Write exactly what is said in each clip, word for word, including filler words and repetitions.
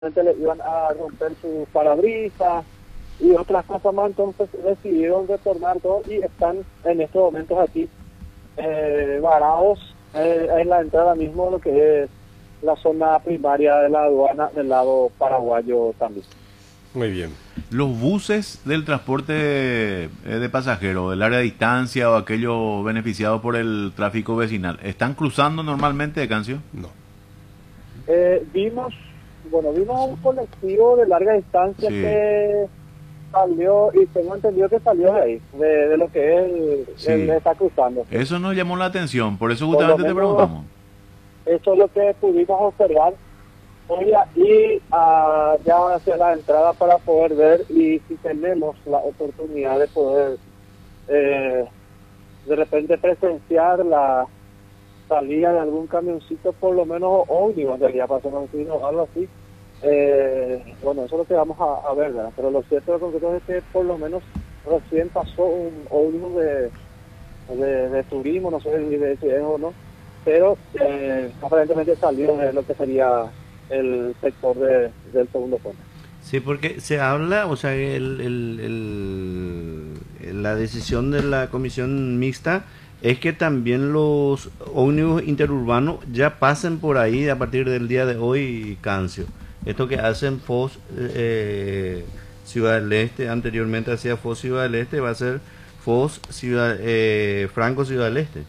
le iban a romper sus parabrisas y otras cosas más, entonces decidieron retornar todo y están en estos momentos aquí eh, varados eh, en la entrada mismo de lo que es la zona primaria de la aduana del lado paraguayo también. Muy bien. Los buses del transporte eh, de pasajeros, del área de distancia o aquellos beneficiados por el tráfico vecinal, ¿están cruzando normalmente, Cancio? No. Eh, vimos, bueno, vimos un colectivo de larga distancia Sí. que salió, y tengo entendido que salió de ahí, de, de lo que es el, Sí. el que está cruzando. Eso nos llamó la atención, por eso Por lo justamente te menos, preguntamos. Eso es lo que pudimos observar. Voy a ir a, ya hacia la entrada para poder ver y si tenemos la oportunidad de poder eh, de repente presenciar la salida de algún camioncito, por lo menos ómnibus, en realidad para ser o algo así. Eh, bueno, eso es lo que vamos a, a ver, ¿verdad? Pero lo cierto de concreto es que por lo menos recién pasó un ómnibus de, de, de turismo, no sé si de si es o no, pero eh, aparentemente salió de lo que sería el sector de, del segundo puente. Sí, porque se habla, o sea, el, el, el, la decisión de la comisión mixta es que también los ómnibus interurbanos ya pasen por ahí a partir del día de hoy, Cancio. Esto que hacen F O S eh, Ciudad del Este, anteriormente hacía F O S Ciudad del Este, va a ser F O S Ciudad, eh, Franco Ciudad del Este.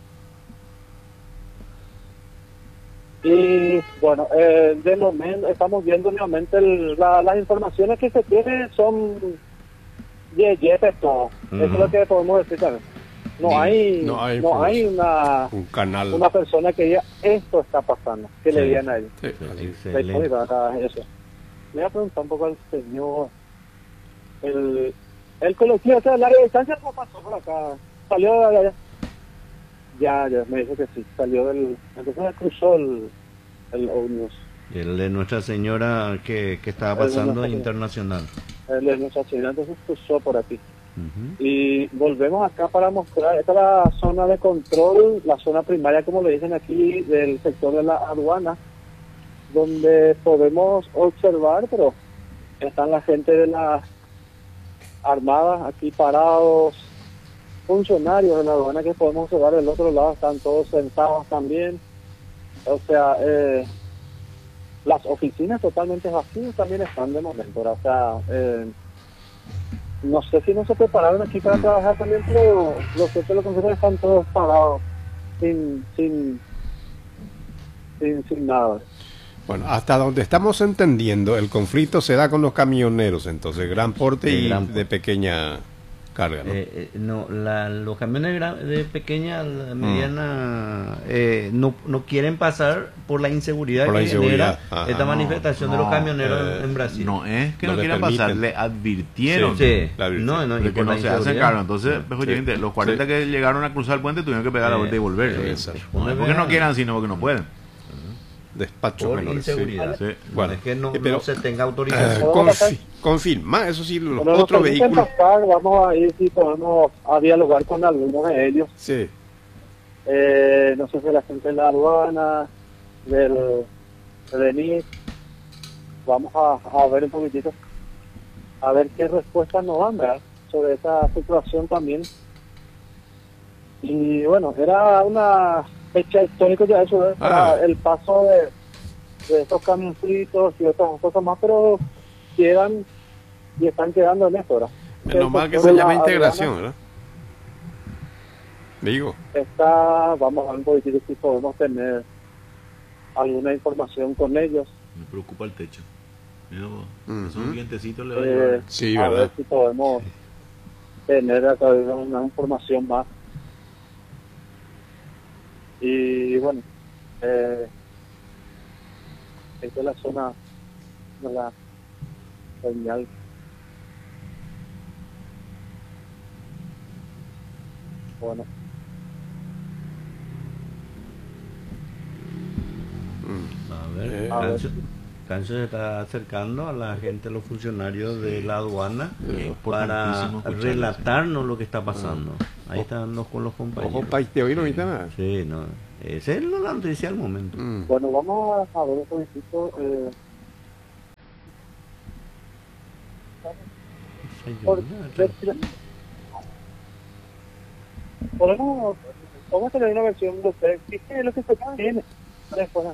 Y bueno, eh, de momento estamos viendo nuevamente el, la, las informaciones que se tienen son de Jefe todo. Uh-huh. Eso es lo que podemos decir también. No Sí, hay, no hay no hay una, un canal. una persona que diga esto está pasando, que Sí. le digan a ellos. Sí, así. La Excelente. disponibilidad, eso. Le voy a preguntar un poco al señor. El, el colectivo ese de larga distancia, ¿cómo pasó por acá? Salió de allá. Ya, ya, me dijo que sí, salió del... Entonces cruzó el, el ómnibus. El de Nuestra Señora que, que estaba El de pasando Nuestra Señora. internacional. El de nuestra ciudad, entonces cruzó por aquí. Uh-huh. Y volvemos acá para mostrar, esta es la zona de control, la zona primaria, como le dicen aquí, del sector de la aduana, donde podemos observar, pero están la gente de las armadas aquí parados, funcionarios de la aduana que podemos observar del otro lado, están todos sentados también. O sea, eh, las oficinas totalmente vacías también están de momento, ¿verdad? O sea, eh, no sé si no se prepararon aquí para trabajar también, pero los que los consejos están todos parados, sin, sin, sin, sin nada. Bueno, hasta donde estamos entendiendo, el conflicto se da con los camioneros, entonces, gran porte De y gran porte. de pequeña carga, ¿no? Eh, eh, no, la, los camiones de, gran- de pequeña, mediana, eh, no, no quieren pasar por la inseguridad Por la que inseguridad, genera ajá. esta No, manifestación de no, los camioneros eh, en, en Brasil. No es que No no, le quieran pasar, permiten. le advirtieron. Sí, La virtud. no, no, y De por que no la se hacen inseguridad. cargo. Entonces, pues, oye, Sí. gente, los cuarenta Sí. que llegaron a cruzar el puente tuvieron que pegar la Eh, vuelta y volver. debe ¿no? ser. No es porque no quieran, sino porque no pueden. Despachos Por menores, sí. inseguridad. Sí. No Bueno, es que no, eh, pero- no se tenga Eh, autorización. confi- confirma, eso sí, los Cuando nos otros permiten vehículos. pasar, vamos a ir si podemos a dialogar con algunos de ellos. Sí, Eh, no sé si la gente de la aduana, del de N I C. Vamos a, a ver un poquitito, a ver qué respuestas nos dan, ¿verdad?, sobre esa situación también. Y bueno, era una fecha histórica ya eso, ¿verdad?, para Ah. el paso de, de estos camioncitos y otras cosas más, pero quedan y están quedando en esto, ¿verdad? menos El mal que sector se de la llama integración, aduana ¿verdad? Digo, está, vamos a ver un poquitito si podemos tener alguna información con ellos. Me preocupa el techo. Mira vos, Ujú. esos vientecitos le va a Eh, llevar. sí, a ¿verdad? ver si podemos tener acá una información más. Y bueno, eh, esta es la zona de la señal. Bueno, A ver, Eh, Cancio, Cancio se está acercando a la gente, a los funcionarios de la aduana, Es para importantísimo escucharlo, relatarnos lo que está pasando. Ahí están los, con los compañeros. ojo, país de hoy no viste nada. Sí, no, esa es la noticia al momento. Mm. bueno, vamos a ver un poquitito. Eh, Por- de- podemos, podemos tener una versión de ustedes. ¿Qué es lo que se tiene? Después,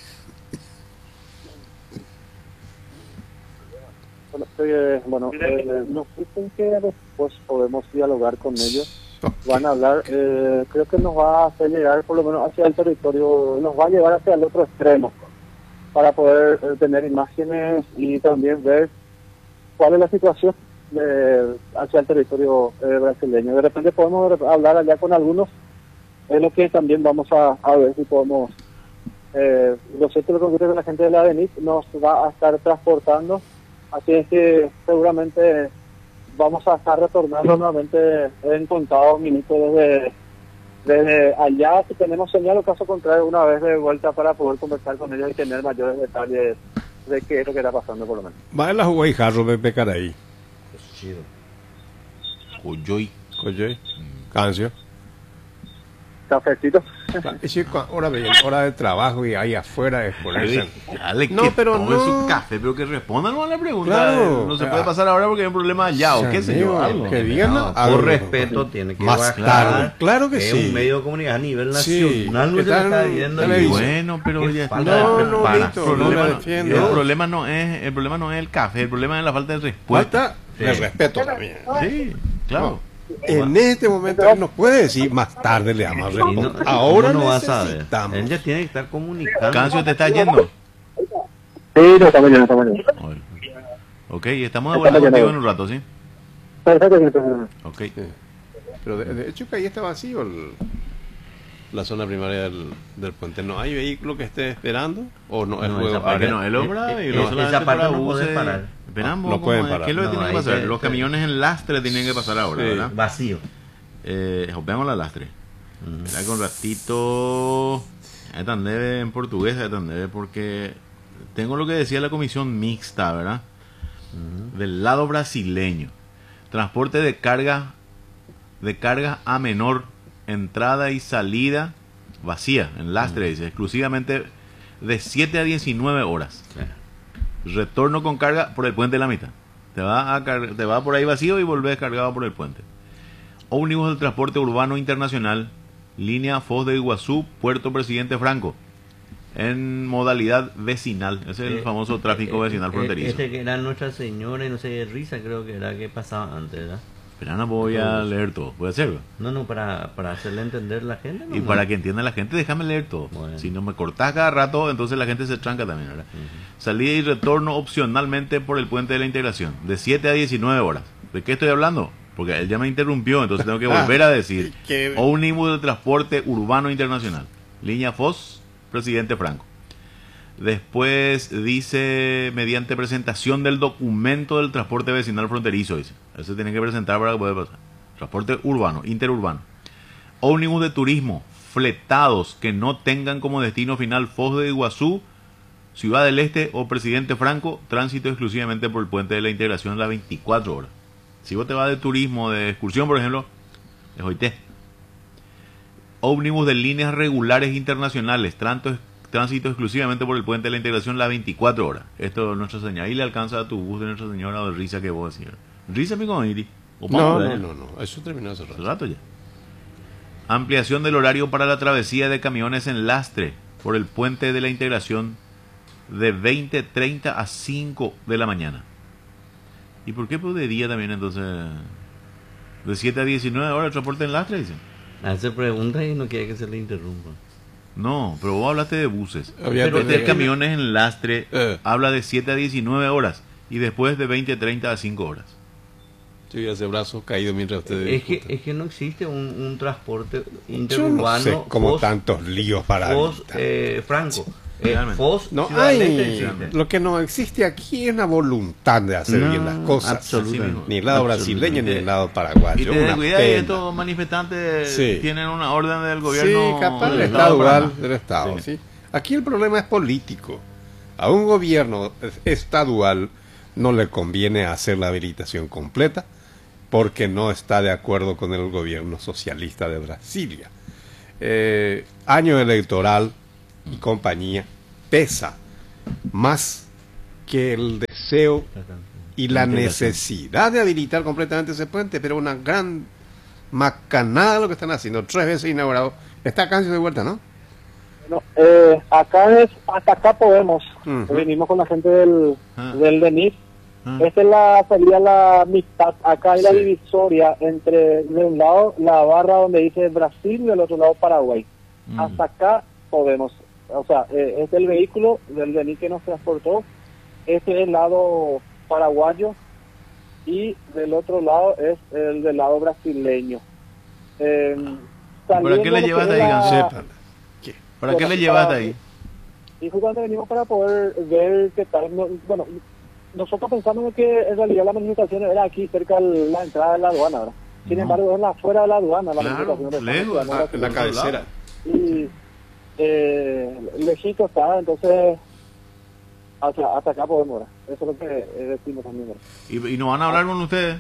bueno, eh, bueno eh, nos dicen que después podemos dialogar con ellos. Van a hablar, eh, creo que nos va a hacer llegar por lo menos hacia el territorio, nos va a llevar hacia el otro extremo para poder eh, tener imágenes y también ver cuál es la situación de, hacia el territorio eh, brasileño. De repente podemos hablar allá con algunos, es lo que también vamos a, a ver si podemos, eh, lo cierto lo concreto es que la gente de la ADENIT nos va a estar transportando, así es que seguramente vamos a estar retornando nuevamente en contados minutos desde, desde allá. Si tenemos señal o caso contrario, una vez de vuelta para poder conversar con ellos y tener mayores detalles de qué es lo que está pasando por lo menos. Va en la Huawei Jarro de Pecaraí. Es chido. Coyoy. Oye, Cancio. Cafecito. Y si cu- hora de, hora de trabajo y ahí afuera es por eso. Dale, No, que pero tome no. su café, pero que respondan a la pregunta. Claro. No se Ah. puede pasar ahora porque hay un problema allá, o qué sé yo. Amigo, Algo. que digan No, algo. por respeto tiene que Más bajar. tarde, claro que es sí. un medio de comunicación a nivel Sí, nacional, no se están le está viendo. en y televisión. Bueno, pero Qué ya falta No, de no, preparación. Víctor, el no problema, la no, defiendo. el problema no es el problema no es el café, el problema es la falta de respuesta. Falta de Sí. respeto también. Sí, claro. En este momento él nos puede decir más tarde le damos Y no- respuesta. Ahora ¿cómo no vas a ver? necesitamos. Él ya tiene que estar comunicando. Cancio, ¿te está yendo? Sí, no, está mañana, está mañana. Bueno. Ok, estamos de vuelta contigo en un rato, ¿sí? Perfecto, perfecto. Ok. Sí. Pero de, de hecho que ahí está vacío el- la zona primaria del, del puente. ¿No hay vehículo que esté esperando? ¿O no es No, luego? esa parte Que no, el obra Eh, y eh, no esa solamente parte para no puede buses. parar. Esperamos, No ¿cómo pueden es? parar. ¿Qué es lo que No, tiene que ahí pasar? te- Los te- camiones en lastre tienen que pasar ahora, Sí. ¿verdad? Vacío. Eh, veamos la lastre. Espera que un ratito. Ahí tan debe en portugués, ahí tan debe porque tengo lo que decía la comisión mixta, ¿verdad? Del lado brasileño. Transporte de carga de carga a menor, entrada y salida vacía, en lastre, dice, exclusivamente de siete a diecinueve horas. Retorno con carga por el puente de la mitad. Te va, a car- te va por ahí vacío y volvés cargado por el puente. Ómnibus del transporte urbano internacional, línea Foz de Iguazú, Puerto Presidente Franco, en modalidad vecinal. Ese es el Eh, famoso tráfico eh, vecinal eh, fronterizo. Este que era Nuestra Señora y no sé, Risa creo que era que pasaba antes, ¿verdad? Pero no voy a leer todo, puede ser. No, no, para, para hacerle entender a la gente. No, Y no. para que entienda la gente, déjame leer todo. Bueno. Si no me cortás cada rato, entonces la gente se tranca también, ¿verdad? Salida y retorno opcionalmente por el puente de la integración, de siete a diecinueve horas. ¿De qué estoy hablando? Porque él ya me interrumpió, entonces tengo que volver a decir. ¿Qué? Ómnibus de transporte urbano internacional. Línea Foz, Presidente Franco. Después dice, mediante presentación del documento del transporte vecinal fronterizo, dice. Eso tiene que presentar para que pueda pasar. Transporte urbano, interurbano. Ómnibus de turismo, fletados que no tengan como destino final Foz de Iguazú, Ciudad del Este o Presidente Franco, tránsito exclusivamente por el puente de la integración las veinticuatro horas. Si vos te vas de turismo, de excursión, por ejemplo, es hoy. Ómnibus de líneas regulares internacionales, tránsito, tránsito exclusivamente por el puente de la integración las veinticuatro horas. Esto es Nuestra Señora. Ahí le alcanza a tu bus de Nuestra Señora o de Risa que vos decís. Risa, mi community. O No, Pablo, no, ¿eh? no, no. Eso terminó hace Hace rato. rato ya. Ampliación del horario para la travesía de camiones en lastre por el puente de la integración de veinte treinta a cinco de la mañana. ¿Y por qué pues de día también entonces? De siete a diecinueve horas el transporte en lastre, dicen. Hace preguntas y no quiere que se le interrumpa. No, pero vos hablaste de buses. Había Pero de- este de camiones en lastre Eh. habla de siete a diecinueve horas y después de veinte treinta a cinco horas. Yo vi ese brazo caído mientras ustedes Es que, discuten. es que no existe un, un transporte Yo no interurbano. sé cómo Foz- tantos líos para Foz, evitar. eh, Franco. Eh, Realmente. Foz, No Ciudad del Este hay, existe. lo que no existe aquí es una voluntad de hacer No, bien las cosas. absolutamente. Ni el lado Absolutamente. brasileño ni el lado paraguayo. Y te Una descuidas y pena. estos manifestantes Sí. tienen una orden del gobierno. Sí, capaz del del Estado para estadual nada. del Estado. Sí. ¿sí? Aquí el problema es político. A un gobierno estadual no le conviene hacer la habilitación completa porque no está de acuerdo con el gobierno socialista de Brasilia. Eh, año electoral y compañía pesa más que el deseo y la integración. necesidad de habilitar completamente ese puente, pero una gran macanada lo que están haciendo, tres veces inaugurado. Está casi de vuelta, ¿no? No, eh, acá es, hasta acá podemos. Ujú. Venimos con la gente del, Ah. del DENIT. Ah. Esta es la salida, la mitad. Acá hay la Sí. divisoria entre, de un lado, la barra donde dice Brasil y del otro lado Paraguay. Mm. Hasta acá podemos. O sea, eh, este es el vehículo del DENIT que nos transportó. Este es el lado paraguayo y del otro lado es el del lado brasileño. Eh, ¿Para qué le saliendo lo llevas que de es ahí, la- Ganso? Sepan. ¿Qué? ¿Para qué Bueno, le llevaste para- ahí? Y justamente venimos para poder ver qué tal. No- bueno, nosotros pensamos que en realidad la manifestación era aquí, cerca de la entrada de la aduana, ¿verdad? Sin No. embargo, es la afuera de la aduana la Claro, manifestación. lejos, Estamos Ah, en la cabecera. Y eh, lejito está, entonces hasta, hasta acá podemos, ¿verdad? Eso es lo que eh, decimos también, ¿verdad? ¿Y, y no van a hablar con ustedes?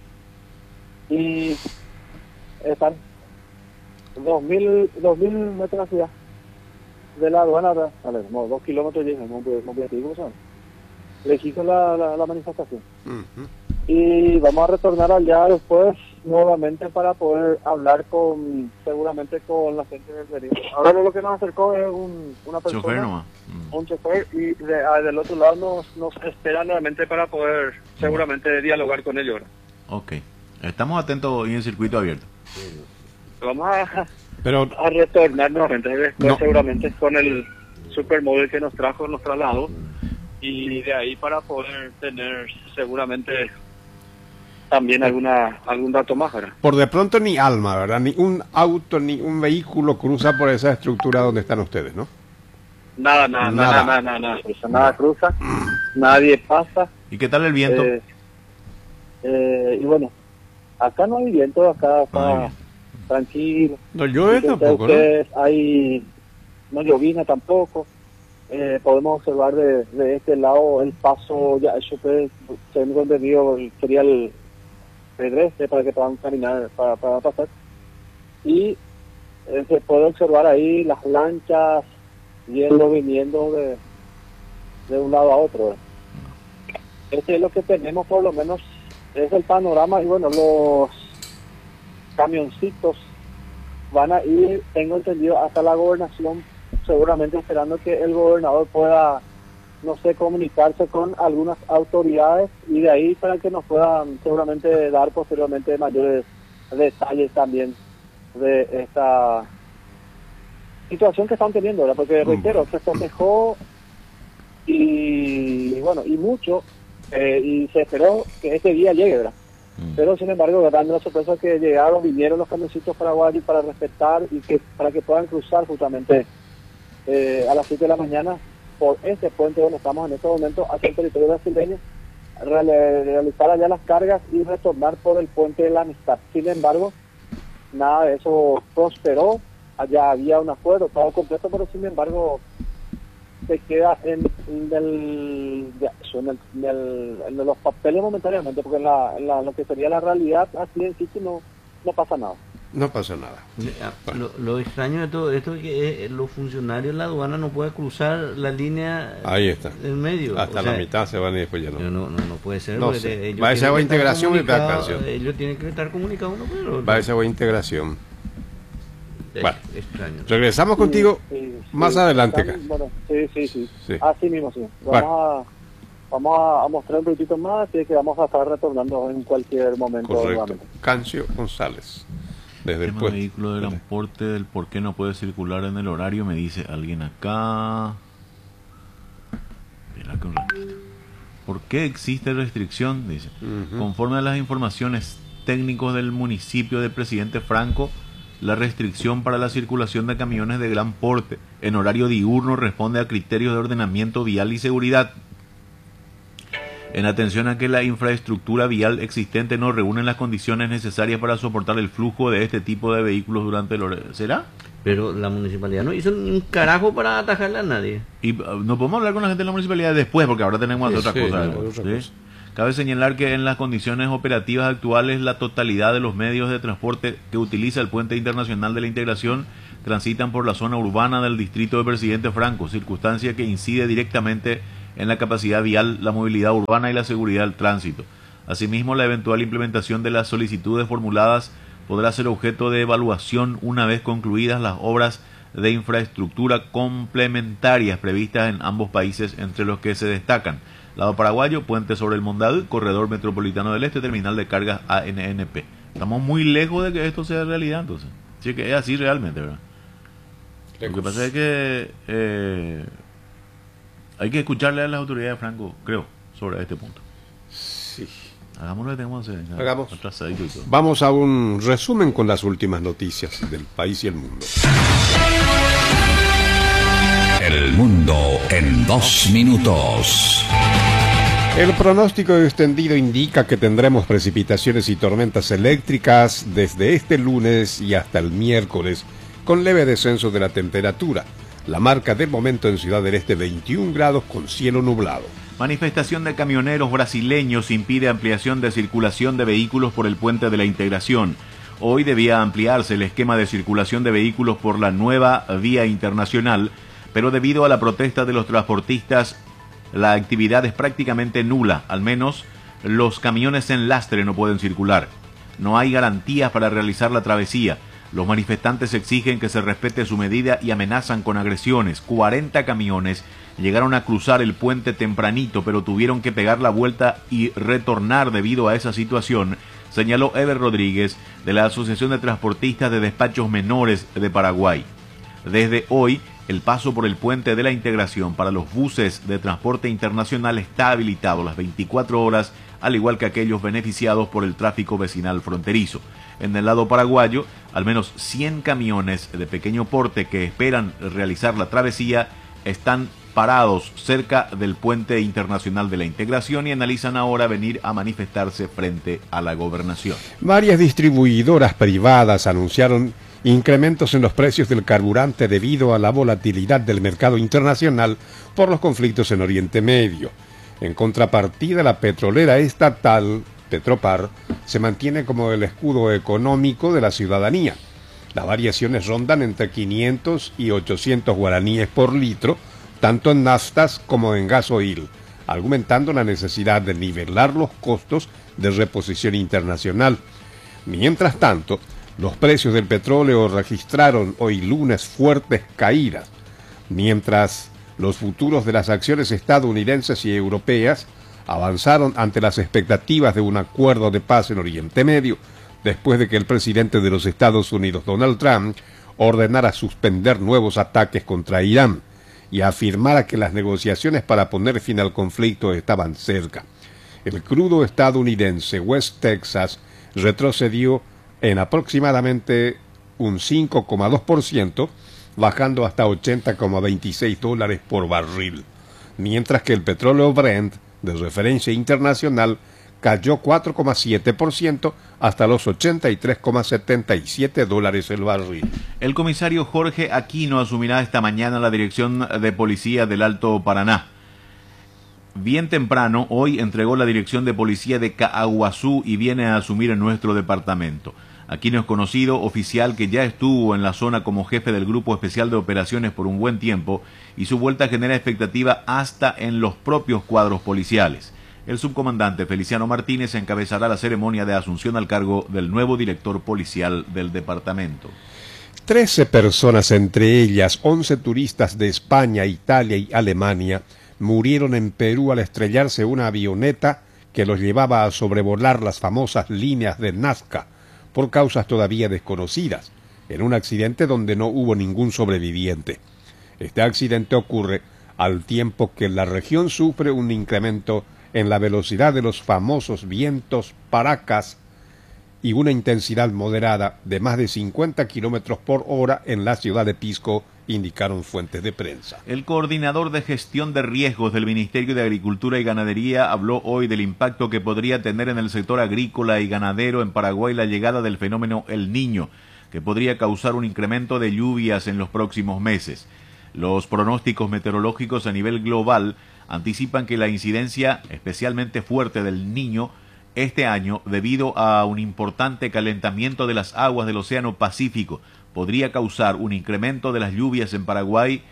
Y están dos mil, dos mil metros hacia de la aduana, ¿verdad? A ver, como dos kilómetros llegan, no puedo decir cómo se llama. Lejito la, la, la manifestación. Ujú. Y vamos a retornar allá después nuevamente para poder hablar con, seguramente con la gente del Berito. Ahora lo que nos acercó es un, una persona, Chofer nomás. Mm. un chofer, y de- ah, del otro lado nos, nos espera nuevamente para poder seguramente dialogar con ellos. ¿verdad? Ok. Estamos atentos hoy en circuito abierto. Vamos a, Pero a retornar nuevamente después No. seguramente con el supermóvil que nos trajo, nos trasladó, y de ahí para poder tener seguramente también alguna algún dato más, ¿verdad? por de pronto ni alma, ¿verdad? Ni un auto, ni un vehículo cruza por esa estructura donde están ustedes, ¿no? Nada, nada, Nada. nada, nada, nada, nada, cruza, nada cruza, nadie pasa. ¿Y qué tal el viento? eh, eh, y bueno, acá no hay viento, acá está Ah, bien. tranquilo. No llueve Entonces, tampoco, ¿no? ustedes, hay, no llovina tampoco. Eh, podemos observar de, de este lado el paso, ya eso fue, según entendido, sería el pedestre para que puedan caminar, para, para pasar. Y eh, se puede observar ahí las lanchas yendo, viniendo de, de un lado a otro. ¿eh? Este es lo que tenemos, por lo menos, es el panorama. Y bueno, los camioncitos van a ir, tengo entendido, hasta la gobernación, seguramente esperando que el gobernador pueda, no sé, comunicarse con algunas autoridades y de ahí para que nos puedan seguramente dar posteriormente mayores detalles también de esta situación que están teniendo, ¿verdad? Porque reitero, se festejó y bueno, y mucho, eh, y se esperó que este día llegue, ¿verdad? Mm. Pero sin embargo, dando la sorpresa que llegaron, vinieron los camioncitos paraguayos para respetar y que para que puedan cruzar justamente eh, a las siete de la mañana por este puente donde estamos en este momento hacia el territorio brasileño, real- realizar allá las cargas y retornar por el puente de la Amistad. Sin embargo, nada de eso prosperó, allá había un acuerdo, todo completo, pero sin embargo se queda en, en el, ya, eso, en, el, en, el- en los papeles momentáneamente, porque en, la, en la- lo que sería la realidad así en sitio no, no pasa nada. No pasa nada. Lo, lo extraño de todo esto es que eh, los funcionarios de la aduana no pueden cruzar la línea Ahí está. del medio. Hasta O sea, la mitad se van y después ya no. No, no, no, no puede ser. No porque sé. ellos Va a esa tienen que estar integración y comunicados- vacación. Ellos tienen que estar comunicados uno con el otro. Va esa buena integración. Es Bueno. extraño. Regresamos contigo Sí, sí, más sí, adelante están- acá. Bueno, sí, sí, sí, Sí. así mismo, sí. Vamos, Bueno. a, vamos a, a mostrar un poquitito más, así que vamos a estar retornando en cualquier momento. Correcto. nuevamente. Cancio González. Desde el Tema puesto. vehículo de transporte, del por qué no puede circular en el horario, me dice alguien acá. Espera que un ratito. ¿Por qué existe restricción? Dice. Ujú. Conforme a las informaciones técnicos del municipio de Presidente Franco, la restricción para la circulación de camiones de gran porte en horario diurno responde a criterios de ordenamiento vial y seguridad. En atención a que la infraestructura vial existente no reúne las condiciones necesarias para soportar el flujo de este tipo de vehículos durante el horario. ¿Será? Pero la municipalidad no hizo ni un carajo para atajarle a nadie. Y uh, no podemos hablar con la gente de la municipalidad después, porque ahora tenemos Sí, otra sí, cosa. no, ¿verdad? otra ¿Sí? cosa. Cabe señalar que en las condiciones operativas actuales, la totalidad de los medios de transporte que utiliza el Puente Internacional de la Integración transitan por la zona urbana del distrito de Presidente Franco, circunstancia que incide directamente en la capacidad vial, la movilidad urbana y la seguridad del tránsito. Asimismo, la eventual implementación de las solicitudes formuladas podrá ser objeto de evaluación una vez concluidas las obras de infraestructura complementarias previstas en ambos países, entre los que se destacan lado paraguayo, puente sobre el Mondal, corredor metropolitano del Este, terminal de cargas A N N P. Estamos muy lejos de que esto sea realidad, entonces. Sí, que es así realmente, ¿verdad? Lo que pasa es que eh, hay que escucharle a las autoridades de Franco, creo, sobre este punto. Sí. Hagamos lo que tenemos que hacer. ¿no? Hagamos. Atrasadito y todo. Vamos a un resumen con las últimas noticias del país y el mundo. El mundo en dos minutos. El pronóstico extendido indica que tendremos precipitaciones y tormentas eléctricas desde este lunes y hasta el miércoles, con leve descenso de la temperatura. La marca del momento en Ciudad del Este veintiún grados con cielo nublado. Manifestación de camioneros brasileños impide ampliación de circulación de vehículos por el Puente de la Integración. Hoy debía ampliarse el esquema de circulación de vehículos por la nueva vía internacional, pero debido a la protesta de los transportistas, la actividad es prácticamente nula. Al menos los camiones en lastre no pueden circular. No hay garantías para realizar la travesía. Los manifestantes exigen que se respete su medida y amenazan con agresiones. cuarenta camiones llegaron a cruzar el puente tempranito, pero tuvieron que pegar la vuelta y retornar debido a esa situación, señaló Eber Rodríguez, de la Asociación de Transportistas de Despachos Menores de Paraguay. Desde hoy, el paso por el Puente de la Integración para los buses de transporte internacional está habilitado las veinticuatro horas, al igual que aquellos beneficiados por el tráfico vecinal fronterizo. En el lado paraguayo, al menos cien camiones de pequeño porte que esperan realizar la travesía están parados cerca del Puente Internacional de la Integración y analizan ahora venir a manifestarse frente a la gobernación. Varias distribuidoras privadas anunciaron incrementos en los precios del carburante debido a la volatilidad del mercado internacional por los conflictos en Oriente Medio. En contrapartida, la petrolera estatal, Petropar, se mantiene como el escudo económico de la ciudadanía. Las variaciones rondan entre quinientos y ochocientos guaraníes por litro, tanto en naftas como en gasoil, argumentando la necesidad de nivelar los costos de reposición internacional. Mientras tanto, los precios del petróleo registraron hoy lunes fuertes caídas, mientras los futuros de las acciones estadounidenses y europeas avanzaron ante las expectativas de un acuerdo de paz en Oriente Medio, después de que el presidente de los Estados Unidos, Donald Trump, ordenara suspender nuevos ataques contra Irán y afirmara que las negociaciones para poner fin al conflicto estaban cerca. El crudo estadounidense West Texas retrocedió en aproximadamente un cinco coma dos por ciento, bajando hasta ochenta coma veintiséis dólares por barril, mientras que el petróleo Brent, de referencia internacional, cayó cuatro coma siete por ciento hasta los ochenta y tres coma setenta y siete dólares el barril. El comisario Jorge Aquino asumirá esta mañana la dirección de policía del Alto Paraná. Bien temprano, hoy entregó la dirección de policía de Caaguazú y viene a asumir en nuestro departamento. Aquino es conocido oficial que ya estuvo en la zona como jefe del Grupo Especial de Operaciones por un buen tiempo y su vuelta genera expectativa hasta en los propios cuadros policiales. El subcomandante Feliciano Martínez encabezará la ceremonia de asunción al cargo del nuevo director policial del departamento. Trece personas, entre ellas once turistas de España, Italia y Alemania, murieron en Perú al estrellarse una avioneta que los llevaba a sobrevolar las famosas líneas de Nazca, por causas todavía desconocidas, en un accidente donde no hubo ningún sobreviviente. Este accidente ocurre al tiempo que la región sufre un incremento en la velocidad de los famosos vientos Paracas y una intensidad moderada de más de cincuenta kilómetros por hora en la ciudad de Pisco, indicaron fuentes de prensa. El coordinador de gestión de riesgos del Ministerio de Agricultura y Ganadería habló hoy del impacto que podría tener en el sector agrícola y ganadero en Paraguay la llegada del fenómeno El Niño, que podría causar un incremento de lluvias en los próximos meses. Los pronósticos meteorológicos a nivel global anticipan que la incidencia especialmente fuerte del Niño este año, debido a un importante calentamiento de las aguas del Océano Pacífico, podría causar un incremento de las lluvias en Paraguay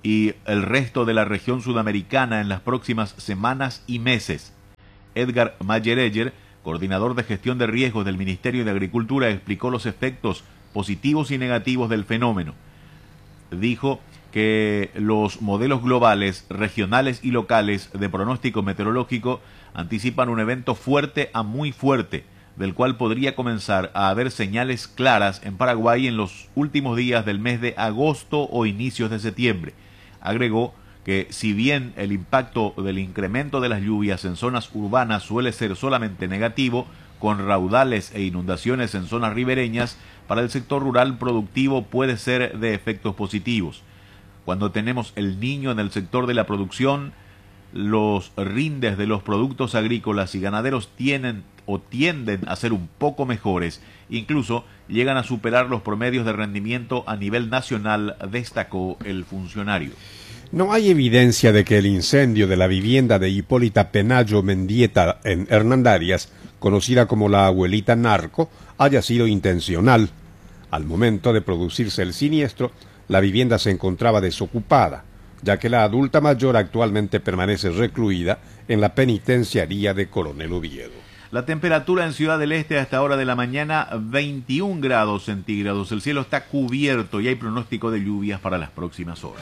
y el resto de la región sudamericana en las próximas semanas y meses. Edgar Mayereyer, coordinador de gestión de riesgos del Ministerio de Agricultura, explicó los efectos positivos y negativos del fenómeno. Dijo que los modelos globales, regionales y locales de pronóstico meteorológico anticipan un evento fuerte a muy fuerte, del cual podría comenzar a haber señales claras en Paraguay en los últimos días del mes de agosto o inicios de septiembre. Agregó que si bien el impacto del incremento de las lluvias en zonas urbanas suele ser solamente negativo, con raudales e inundaciones en zonas ribereñas, para el sector rural productivo puede ser de efectos positivos. Cuando tenemos el niño en el sector de la producción, los rindes de los productos agrícolas y ganaderos tienen o tienden a ser un poco mejores, incluso llegan a superar los promedios de rendimiento a nivel nacional, destacó el funcionario. No hay evidencia de que el incendio de la vivienda de Hipólita Penayo Mendieta en Hernandarias, conocida como la abuelita narco, haya sido intencional. Al momento de producirse el siniestro, la vivienda se encontraba desocupada, ya que la adulta mayor actualmente permanece recluida en la penitenciaría de Coronel Oviedo. La temperatura en Ciudad del Este a esta hora de la mañana, veintiún grados centígrados. El cielo está cubierto y hay pronóstico de lluvias para las próximas horas.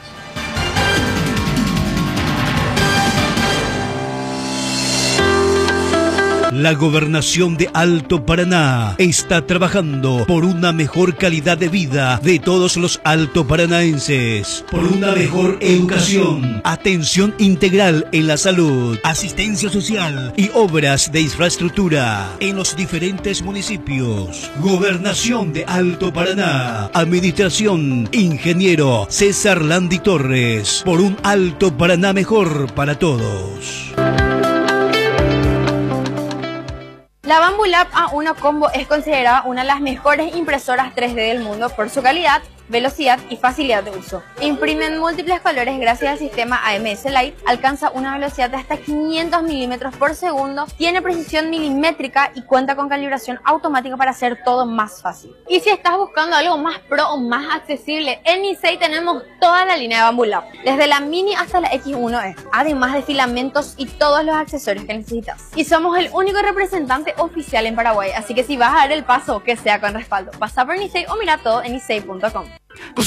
La Gobernación de Alto Paraná está trabajando por una mejor calidad de vida de todos los altoparanaenses, por una mejor educación, atención integral en la salud, asistencia social y obras de infraestructura en los diferentes municipios. Gobernación de Alto Paraná, Administración Ingeniero César Landi Torres, por un Alto Paraná mejor para todos. La Bambu Lab A uno Combo es considerada una de las mejores impresoras tres D del mundo por su calidad, velocidad y facilidad de uso. Imprime en múltiples colores gracias al sistema A M S Light, alcanza una velocidad de hasta quinientos milímetros por segundo, tiene precisión milimétrica y cuenta con calibración automática para hacer todo más fácil. Y si estás buscando algo más pro o más accesible, en Nicey tenemos toda la línea de Bambu Lab, desde la Mini hasta la X uno E, además de filamentos y todos los accesorios que necesitas. Y somos el único representante oficial en Paraguay, así que si vas a dar el paso, que sea con respaldo. Pasa por Nicey o mira todo en nicey punto com.